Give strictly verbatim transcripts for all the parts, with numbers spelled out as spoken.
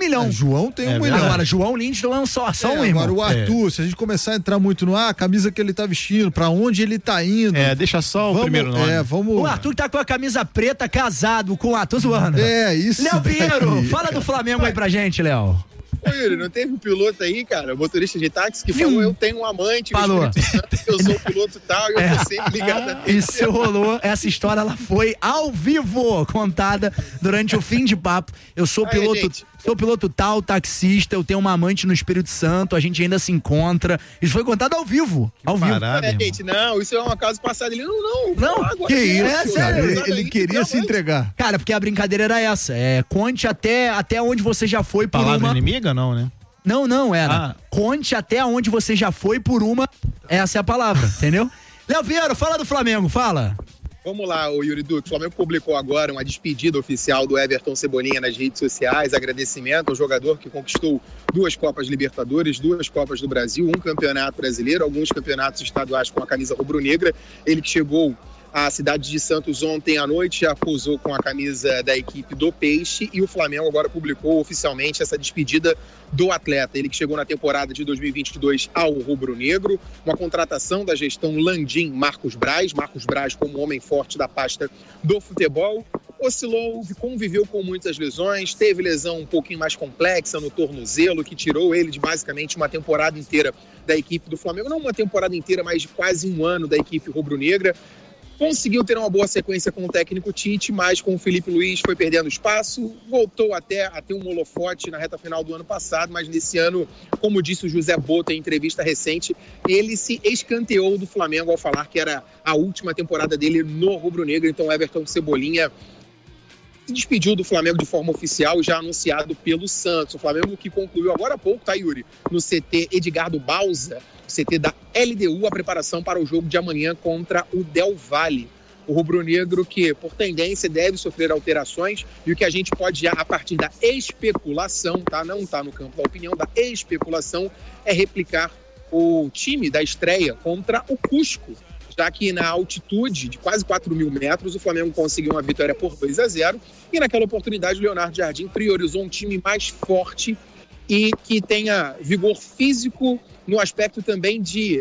milhão. É, João tem é, um milhão. Agora, João Lindston só, só é, um irmão. Agora, o Arthur, é. se a gente começar a entrar muito no ar, ah, a camisa que ele tá vestindo, pra onde ele tá indo. É, deixa só o vamos, primeiro nome. É, vamos... O Arthur tá com a camisa preta, casado com o Arthur zoando. É, isso. Léo Pinheiro, fala do Flamengo aí pra gente, Léo. Ô, Yuri, não teve um piloto aí, cara, o motorista de táxi, que falou, eu tenho um amante, falou. eu sou o piloto e tal, e eu é. tô sempre ligado a Isso rolou, essa história ela foi ao vivo contada durante o fim de papo. Eu sou aí, piloto, gente. sou piloto tal, taxista, eu tenho uma amante no Espírito Santo, a gente ainda se encontra. Isso foi contado ao vivo, ao vivo. É, gente, não, isso é uma causa passada. Ele, não, não. Não, agora que isso, é, sério, ele, ele queria se entregar. Cara, porque a brincadeira era essa, é, conte até, até onde você já foi por Palavra uma... inimiga, não, né? Não, não, era. Ah. Conte até onde você já foi por uma. Essa é a palavra, entendeu? Léo Pinheiro, fala do Flamengo, fala. Vamos lá, o Yuri Duque. O Flamengo publicou agora uma despedida oficial do Everton Cebolinha nas redes sociais. Agradecimento ao jogador que conquistou duas Copas Libertadores, duas Copas do Brasil, um campeonato brasileiro, alguns campeonatos estaduais com a camisa rubro-negra. Ele que chegou à cidade de Santos ontem à noite, já posou com a camisa da equipe do Peixe, e o Flamengo agora publicou oficialmente essa despedida do atleta. Ele que chegou na temporada de dois mil e vinte e dois ao rubro-negro, uma contratação da gestão Landim Marcos Braz, Marcos Braz como homem forte da pasta do futebol, oscilou, conviveu com muitas lesões, teve lesão um pouquinho mais complexa no tornozelo, que tirou ele de basicamente uma temporada inteira da equipe do Flamengo, não uma temporada inteira, mas de quase um ano da equipe rubro-negra. Conseguiu ter uma boa sequência com o técnico Tite, mas com o Felipe Luiz foi perdendo espaço, voltou até a ter um holofote na reta final do ano passado, mas nesse ano, como disse o José Boto em entrevista recente, ele se escanteou do Flamengo ao falar que era a última temporada dele no rubro-negro. Então Everton Cebolinha se despediu do Flamengo de forma oficial, já anunciado pelo Santos. O Flamengo que concluiu agora há pouco, tá, Yuri? No C T Edgardo Balsa, C T da L D U, a preparação para o jogo de amanhã contra o Del Valle. O rubro-negro que, por tendência, deve sofrer alterações, e o que a gente pode já, a partir da especulação, tá? Não está no campo da opinião, da especulação, é replicar o time da estreia contra o Cusco, já que na altitude de quase quatro mil metros o Flamengo conseguiu uma vitória por dois a zero, e naquela oportunidade o Leonardo Jardim priorizou um time mais forte e que tenha vigor físico no aspecto também de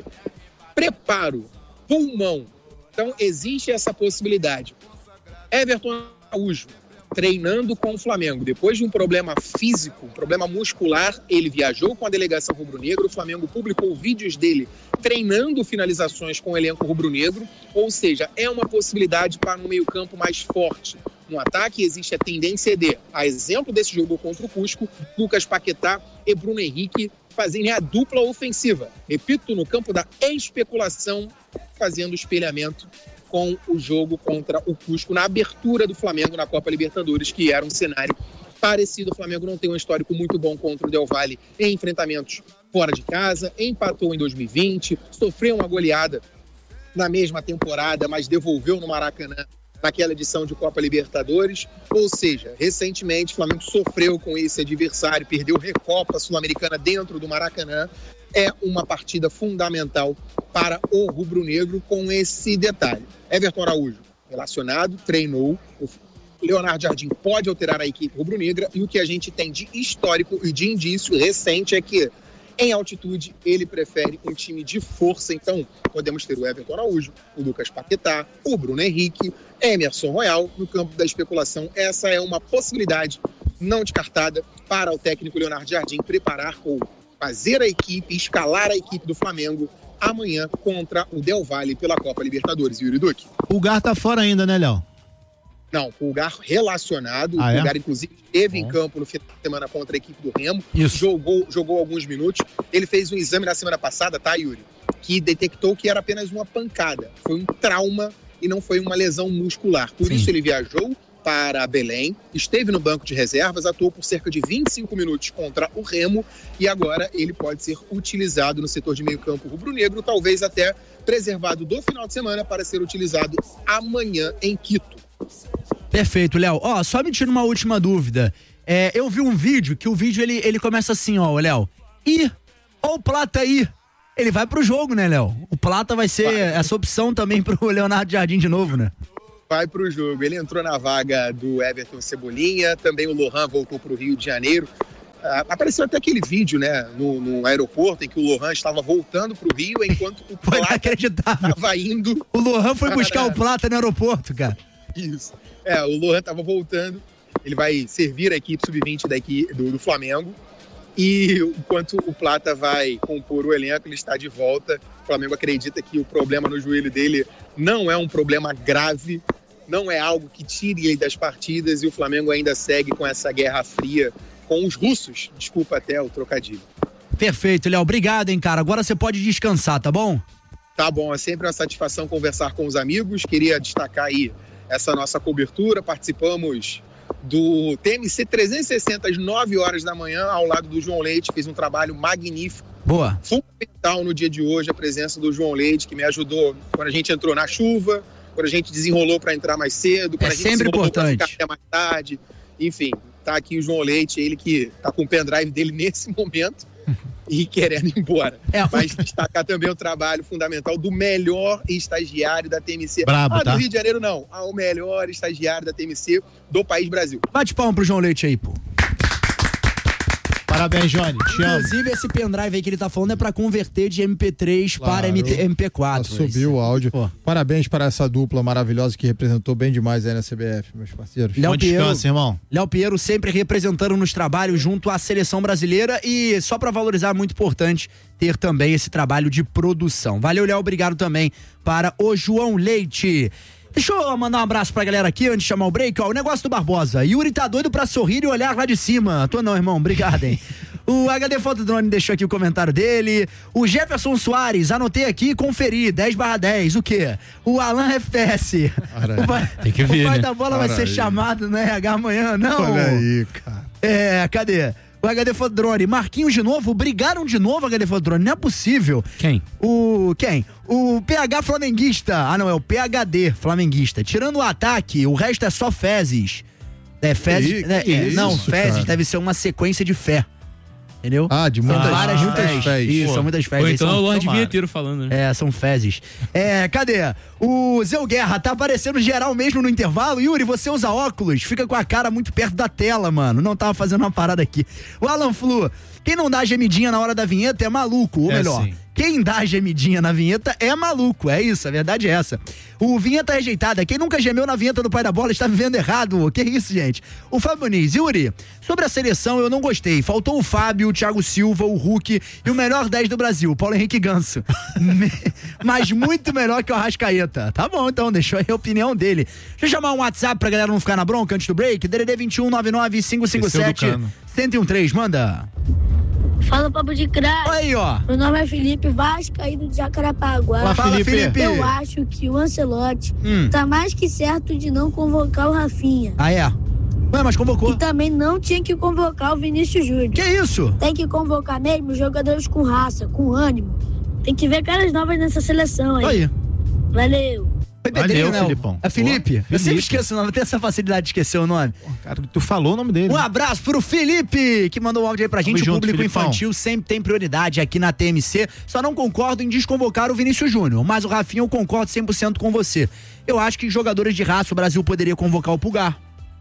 preparo, pulmão. Então existe essa possibilidade. Everton Araújo treinando com o Flamengo. Depois de um problema físico, um problema muscular, ele viajou com a delegação rubro-negra. O Flamengo publicou vídeos dele treinando finalizações com o elenco rubro-negro. Ou seja, é uma possibilidade para um meio-campo mais forte. No ataque existe a tendência de, a exemplo desse jogo contra o Cusco, Lucas Paquetá e Bruno Henrique fazerem a dupla ofensiva. Repito, no campo da especulação, fazendo espelhamento com o jogo contra o Cusco na abertura do Flamengo na Copa Libertadores, que era um cenário parecido. O Flamengo não tem um histórico muito bom contra o Del Valle em enfrentamentos fora de casa, empatou em dois mil e vinte, sofreu uma goleada na mesma temporada, mas devolveu no Maracanã naquela edição de Copa Libertadores. Ou seja, recentemente o Flamengo sofreu com esse adversário, perdeu Recopa Sul-Americana dentro do Maracanã. É uma partida fundamental para o rubro-negro com esse detalhe. Everton Araújo, relacionado, treinou. O Leonardo Jardim pode alterar a equipe rubro-negra, e o que a gente tem de histórico e de indício recente é que em altitude ele prefere um time de força. Então podemos ter o Everton Araújo, o Lucas Paquetá, o Bruno Henrique, Emerson Royal no campo da especulação. Essa é uma possibilidade não descartada para o técnico Leonardo Jardim preparar ou fazer a equipe, escalar a equipe do Flamengo amanhã contra o Del Valle pela Copa Libertadores. Yuri Duque. O Pulgar tá fora ainda, né, Léo? Não, Pulgar relacionado. Ah, o Pulgar, é? inclusive, esteve Bom. em campo no final de semana contra a equipe do Remo. Isso. Jogou, jogou alguns minutos. Ele fez um exame na semana passada, tá, Yuri? Que detectou que era apenas uma pancada. Foi um trauma e não foi uma lesão muscular. Por Sim. isso ele viajou para Belém, esteve no banco de reservas, atuou por cerca de vinte e cinco minutos contra o Remo, e agora ele pode ser utilizado no setor de meio campo rubro-negro, talvez até preservado do final de semana para ser utilizado amanhã em Quito. Perfeito, Léo. Ó, só me tira uma última dúvida. É, eu vi um vídeo, que o vídeo ele, ele começa assim, ó, Léo. E, ó o Plata aí. Ele vai pro jogo, né, Léo? O Plata vai ser vai. essa opção também pro Leonardo Jardim de novo, né? Vai pro jogo. Ele entrou na vaga do Everton Cebolinha, também o Lohan voltou pro Rio de Janeiro. Apareceu até aquele vídeo, né, no, no aeroporto em que o Lohan estava voltando pro Rio enquanto o Plata estava indo. O Lohan foi buscar o Plata no aeroporto, cara. Isso. É, o Lohan estava voltando. Ele vai servir a equipe sub vinte da equipe, do, do Flamengo. E enquanto o Plata vai compor o elenco, ele está de volta. O Flamengo acredita que o problema no joelho dele não é um problema grave, não é algo que tire ele das partidas, e o Flamengo ainda segue com essa guerra fria com os russos. Desculpa até o trocadilho. Perfeito, Léo. Obrigado, hein, cara. Agora você pode descansar, tá bom? Tá bom, é sempre uma satisfação conversar com os amigos. Queria destacar aí essa nossa cobertura. Participamos do T M C trezentos e sessenta às nove horas da manhã, ao lado do João Leite. Fez um trabalho magnífico. Boa. Fundamental no dia de hoje a presença do João Leite, que me ajudou quando a gente entrou na chuva, quando a gente desenrolou para entrar mais cedo, quando é a gente sempre importante. Pra ficar até mais tarde. Enfim, tá aqui o João Leite, ele que tá com o pendrive dele nesse momento e querendo ir embora. É, mas destacar também o trabalho fundamental do melhor estagiário da T M C. Brabo, ah, tá? do Rio de Janeiro não. Ah, o melhor estagiário da T M C do país Brasil. Bate palma pro João Leite aí, pô. Parabéns, Johnny. Te amo. Inclusive, esse pendrive aí que ele tá falando é pra converter de M P três Claro. para M P quatro. Subiu o áudio. Pô. Parabéns para essa dupla maravilhosa que representou bem demais aí na C B F, meus parceiros. Léo Bom Piero, descanso, irmão. Léo Piero sempre representando nos trabalhos junto à seleção brasileira, e só pra valorizar, muito importante ter também esse trabalho de produção. Valeu, Léo, obrigado também para o João Leite. Deixa eu mandar um abraço pra galera aqui antes de chamar o break, ó, o negócio do Barbosa. Yuri tá doido pra sorrir e olhar lá de cima. Tô não, irmão, obrigado, hein. O H D Fotodrone deixou aqui o comentário dele. O Jefferson Soares, anotei aqui, conferi, dez barra dez, o quê? O Alan F S. O pai, Tem que ver, o pai né? da bola vai Para ser aí. chamado no R H amanhã, não? Olha aí, cara. É, cadê? O H D Fotodrone, Marquinhos de novo, brigaram de novo, H D Fotodrone, não é possível. Quem? O, quem? O P H flamenguista, ah não, é o P H D flamenguista, tirando o ataque, o resto é só fezes. É, fezes, Que né, que é, isso, não, fezes cara? deve ser uma sequência de fé, entendeu? Ah, de São muitas, várias muitas fés. fés. Isso, Pô. são muitas fezes. Ou aí então são- é o Lorde tomara. Vinheteiro falando, né? É, são fezes. É, cadê? O Zé Guerra tá aparecendo geral mesmo no intervalo. Yuri, você usa óculos? Fica com a cara muito perto da tela, mano. Não tava fazendo uma parada aqui. O Alan Flu, quem não dá gemidinha na hora da vinheta é maluco, ou É, melhor, sim. quem dá gemidinha na vinheta é maluco, é isso, a verdade é essa. O Vinheta Rejeitada, quem nunca gemeu na vinheta do Pai da Bola está vivendo errado, que isso, gente? O Fábio Muniz, Yuri, sobre a seleção eu não gostei, faltou o Fábio, o Thiago Silva, o Hulk e o melhor dez do Brasil, o Paulo Henrique Ganso. Me- Mas muito melhor que o Arrascaeta. Tá bom, então, deixou aí a opinião dele. Deixa eu chamar um WhatsApp pra galera não ficar na bronca antes do break, D D D vinte e um, nove nove, cinco cinco sete, Desceu do cano. cento e um três, manda. Fala, papo de craque. Aí, ó. Meu nome é Felipe Vascaíno de Jacarapaguá. Fala, Fala, Felipe. Felipe. Eu acho que o Ancelotti Hum. tá mais que certo de não convocar o Rafinha. Ah, é? Ué, mas convocou. E também não tinha que convocar o Vinícius Júnior. Que isso? Tem que convocar mesmo jogadores com raça, com ânimo. Tem que ver caras novas nessa seleção aí. Aí. Valeu. Foi Valeu, pedreiro, né? Filipão. É Felipe? Pô, Eu sempre Felipe. esqueço o nome, eu tenho essa facilidade de esquecer o nome. Cara, tu falou o nome dele. Um abraço pro Felipe, que mandou um áudio aí pra gente. Tamo O junto, público Filipão. infantil sempre tem prioridade aqui na T M C. Só não concordo em desconvocar o Vinícius Júnior, mas o Rafinha eu concordo cem por cento com você. Eu acho que jogadores de raça o Brasil poderia convocar o Pulgar,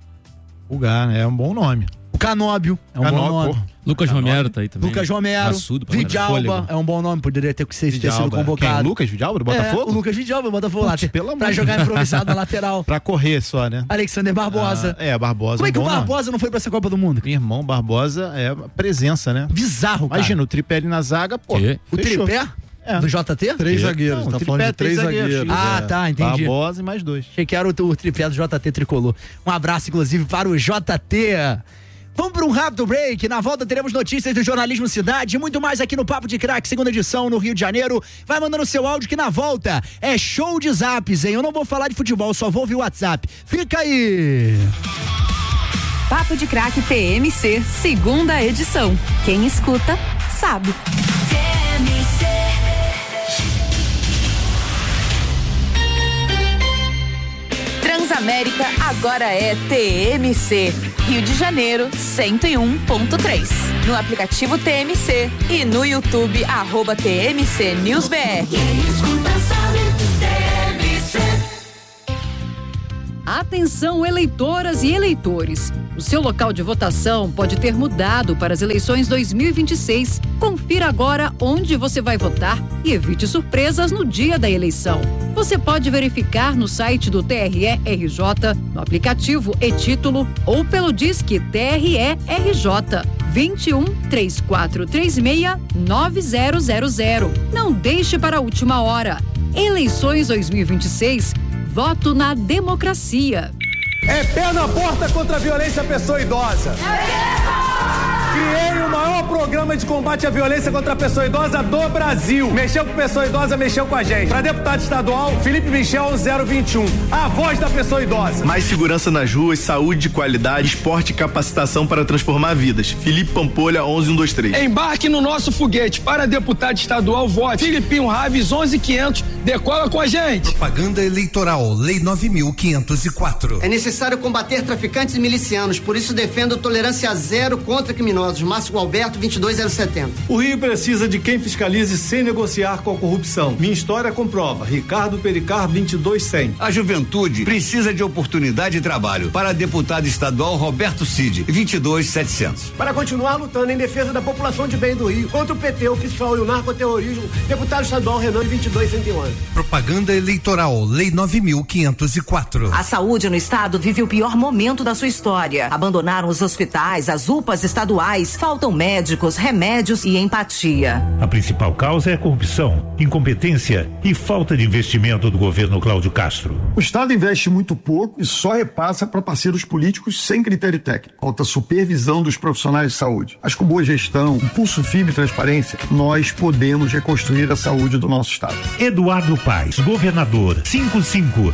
Pulgar, né? É um bom nome. o Canóbio, é um Canó, bom nome. pô. Lucas Romero tá aí também. Lucas Romero, Raçudo pra caralho. Vidalba, Fôlego. é um bom nome, poderia ter, que ser, ter sido Vidalba. convocado. Quem? Lucas Vidalba do Botafogo? É, o Lucas Vidalba, Botafogo lá, Putz, pelo amor pra de jogar Deus. improvisado na lateral. Pra correr só, né? Alexander Barbosa. Ah, é, Barbosa. Como é um que o bom nome. Barbosa não foi pra essa Copa do Mundo? Meu irmão, Barbosa é presença, né? Bizarro, cara. Imagina, o tripé ali na zaga, pô. Quê? O fechou. tripé É. do J T? Três Não, zagueiros, tá tripé, falando de três três zagueiros. zagueiros. Ah, é. tá, entendi. Barbosa e mais dois. Achei que era o, o tripé do J T tricolor. Um abraço, inclusive, para o J T. Vamos para um rápido break. Na volta teremos notícias do Jornalismo Cidade e muito mais aqui no Papo de Craque, segunda edição, no Rio de Janeiro. Vai mandando seu áudio que na volta é show de zaps, hein? Eu não vou falar de futebol, só vou ouvir o WhatsApp. Fica aí! Papo de Craque T M C, segunda edição. Quem escuta, sabe. Transamérica agora é T M C. Rio de Janeiro, cento e um ponto três. No aplicativo T M C e no YouTube, arroba T M C News B R. A Atenção, eleitoras e eleitores. O seu local de votação pode ter mudado para as eleições dois mil e vinte e seis. Confira agora onde você vai votar e evite surpresas no dia da eleição. Você pode verificar no site do T R E R J, no aplicativo e-Título ou pelo Disque T R E R J vinte e um, três quatro três seis, nove zero zero zero. Não deixe para a última hora. Eleições dois mil e vinte e seis. Voto na democracia. É pé na porta contra a violência à pessoa idosa. Criei o maior programa de combate à violência contra a pessoa idosa do Brasil. Mexeu com pessoa idosa, mexeu com a gente. Para deputado estadual, Felipe Michel zero vinte e um. A voz da pessoa idosa. Mais segurança nas ruas, saúde de qualidade, esporte e capacitação para transformar vidas. Felipe Pampolha onze um dois três. Embarque no nosso foguete. Para deputado estadual, vote. Filipinho Raves onze quinhentos. Decola com a gente. Propaganda eleitoral, Lei nove mil quinhentos e quatro. É necessário combater traficantes e milicianos. Por isso defendo tolerância zero contra criminosos. Márcio Alberto vinte e dois zero setenta. O Rio precisa de quem fiscalize sem negociar com a corrupção. Minha história comprova. Ricardo Pericar vinte e dois cem. A juventude precisa de oportunidade de trabalho. Para deputado estadual Roberto Cid vinte e dois setecentos. Para continuar lutando em defesa da população de bem do Rio contra o P T, o PSOL e o narcoterrorismo, deputado estadual Renan vinte e dois cento e onze. Propaganda eleitoral, Lei nove mil quinhentos e quatro. A saúde no estado vive o pior momento da sua história. Abandonaram os hospitais, as U P As estaduais, faltam médicos, remédios e empatia. A principal causa é a corrupção, incompetência e falta de investimento do governo Cláudio Castro. O Estado investe muito pouco e só repassa para parceiros políticos sem critério técnico. Falta supervisão dos profissionais de saúde. Mas com boa gestão, impulso firme e transparência, nós podemos reconstruir a saúde do nosso Estado. Eduardo Paes, governador, cinco cinco.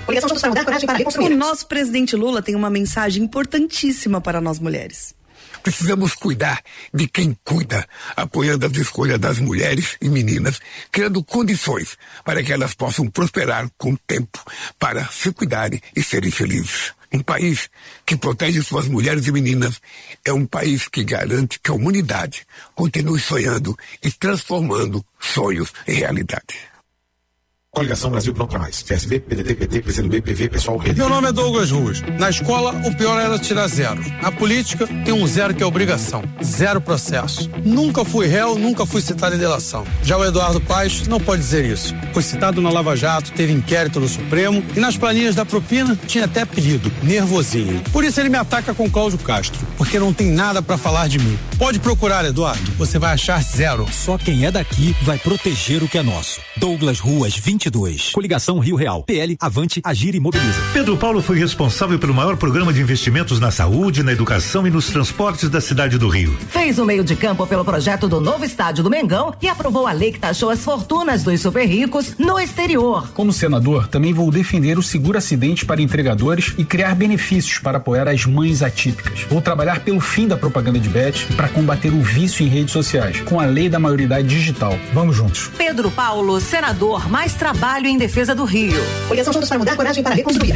O nosso presidente Lula tem uma mensagem importantíssima para nós mulheres. Precisamos cuidar de quem cuida, apoiando as escolhas das mulheres e meninas, criando condições para que elas possam prosperar com o tempo, para se cuidarem e serem felizes. Um país que protege suas mulheres e meninas é um país que garante que a humanidade continue sonhando e transformando sonhos em realidade. Coligação Brasil Pronto pra Mais. P S B, P D T, P T, P C do B, P V, Pessoal, Rede. Meu nome é Douglas Ruas. Na escola, o pior era tirar zero. Na política, tem um zero que é obrigação. Zero processo. Nunca fui réu, nunca fui citado em delação. Já o Eduardo Paes não pode dizer isso. Foi citado na Lava Jato, teve inquérito no Supremo e nas planilhas da propina tinha até apelido, Nervosinho. Por isso ele me ataca com Cláudio Castro, porque não tem nada pra falar de mim. Pode procurar, Eduardo. Você vai achar zero. Só quem é daqui vai proteger o que é nosso. Douglas Ruas, vinte e dois. Coligação Rio Real. P L, Avante, Agir e Mobiliza. Pedro Paulo foi responsável pelo maior programa de investimentos na saúde, na educação e nos transportes da cidade do Rio. Fez o meio de campo pelo projeto do novo estádio do Mengão e aprovou a lei que taxou as fortunas dos super ricos no exterior. Como senador, também vou defender o seguro acidente para entregadores e criar benefícios para apoiar as mães atípicas. Vou trabalhar pelo fim da propaganda de bet e para combater o vício em redes sociais, com a lei da maioridade digital. Vamos juntos. Pedro Paulo, senador, mais trabalho em defesa do Rio. Coligação Juntos para Mudar, coragem para reconstruir.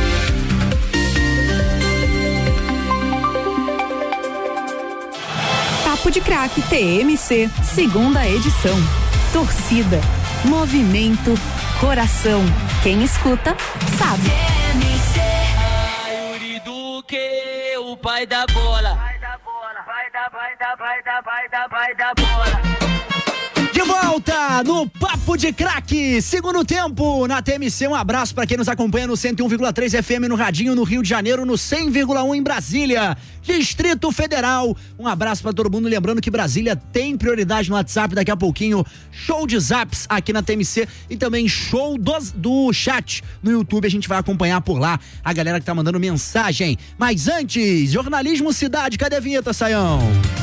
Papo de Craque T M C, segunda edição. Torcida, movimento, coração. Quem escuta, sabe. T M C. A Yuri Duque, o pai da bola. Vai da bola, vai da, vai da, vai da, vai da, vai da bola. De volta no Papo de Craque, segundo tempo na T M C. Um abraço para quem nos acompanha no cento e um vírgula três F M no Radinho, no Rio de Janeiro, no cem vírgula um em Brasília, Distrito Federal. Um abraço para todo mundo, lembrando que Brasília tem prioridade no WhatsApp. Daqui a pouquinho, show de zaps aqui na T M C e também show do, do chat no YouTube. A gente vai acompanhar por lá a galera que tá mandando mensagem. Mas antes, jornalismo Cidade, cadê a vinheta, Saião?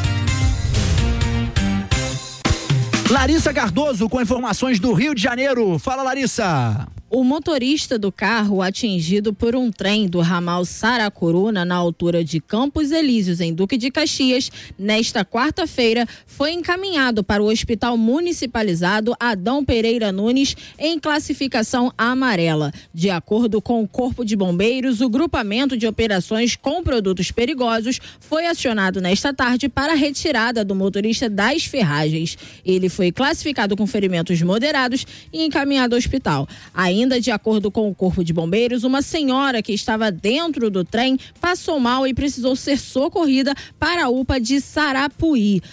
Larissa Cardoso com informações do Rio de Janeiro. Fala, Larissa. O motorista do carro atingido por um trem do ramal Saracuruna na altura de Campos Elíseos, em Duque de Caxias, nesta quarta-feira, foi encaminhado para o Hospital Municipalizado Adão Pereira Nunes em classificação amarela. De acordo com o Corpo de Bombeiros, o grupamento de operações com produtos perigosos foi acionado nesta tarde para a retirada do motorista das ferragens. Ele foi classificado com ferimentos moderados e encaminhado ao hospital. Ainda Ainda de acordo com o Corpo de Bombeiros, uma senhora que estava dentro do trem passou mal e precisou ser socorrida para a U P A de Sarapuí.